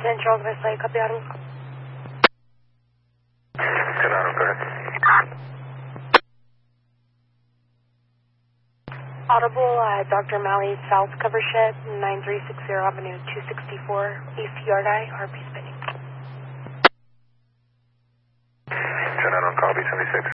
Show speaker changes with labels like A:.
A: Central, West Lake, copy Audible.
B: 10 Auto, go ahead.
A: Audible, Dr. Malley South cover shed, 9360 Avenue 264, East Yard Eye, RP spinning.
B: 10 Auto, call B76.